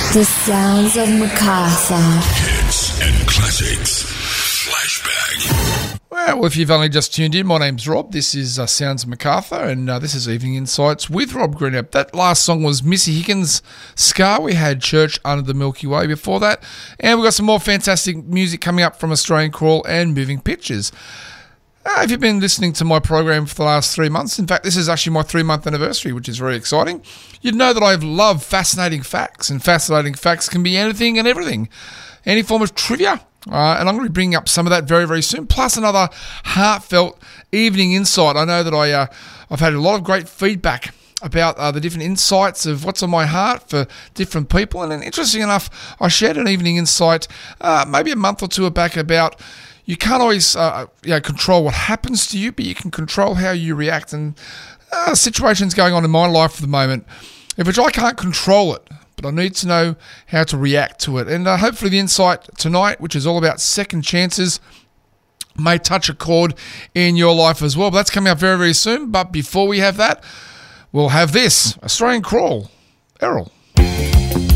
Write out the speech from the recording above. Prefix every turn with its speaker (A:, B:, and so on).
A: The sounds of Macarthur.
B: Hits and classics. Flashback.
C: Well, if you've only just tuned in, my name's Rob. This is Sounds of Macarthur, and this is Evening Insights with Rob Greenup. That last song was Missy Higgins' Scar. We had Church Under the Milky Way before that, and we've got some more fantastic music coming up from Australian Crawl and Moving Pictures. If you've been listening to my program for the last 3 months, in fact, this is actually my 3-month anniversary, which is very exciting, you'd know that I love fascinating facts, and fascinating facts can be anything and everything, any form of trivia. And I'm going to be bringing up some of that very, very soon, plus another heartfelt evening insight. I know that I've had a lot of great feedback about the different insights of what's on my heart for different people, and interesting enough, I shared an evening insight maybe a month or two back about you can't always control what happens to you, but you can control how you react. And situations going on in my life at the moment, which I can't control it, but I need to know how to react to it. And hopefully the insight tonight, which is all about second chances, may touch a chord in your life as well. But that's coming up very, very soon. But before we have that, we'll have this, Australian Crawl, Errol.